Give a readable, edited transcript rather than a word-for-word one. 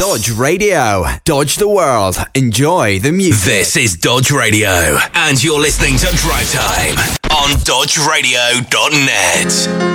Dodge Radio. Dodge the world. Enjoy the music. This is Dodge Radio, and you're listening to Drive Time on dodgeradio.net.